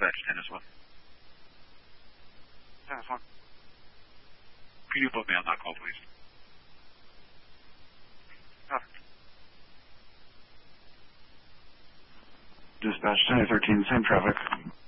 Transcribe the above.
dispatch 10 as well. Yeah, that's fine. Can you put me on that call, please? Dispatch 1013, same traffic.